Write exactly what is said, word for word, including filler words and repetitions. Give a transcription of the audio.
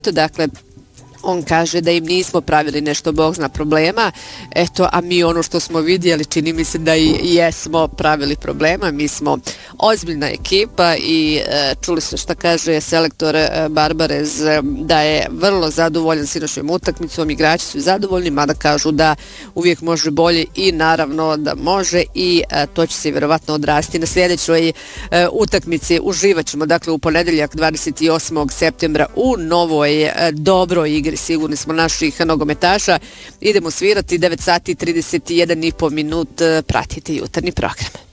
Dakle, on kaže da im nismo pravili nešto bog zna problema, eto, a mi ono što smo vidjeli čini mi se da i jesmo pravili problema. Mi smo ozbiljna ekipa i e, čuli se šta kaže selektor e, Barbarez, e, da je vrlo zadovoljan sinoćnom utakmicom, igrači su zadovoljni, mada kažu da uvijek može bolje i naravno da može i e, to će se vjerovatno odrasti na sljedećoj e, utakmici. Uživat ćemo dakle u ponedjeljak dvadeset osmog septembra u novoj e, dobroj igri, sigurni smo, naših nogometaša. Idemo svirati devet sati i trideset jedan i po minut, pratite jutarnji program.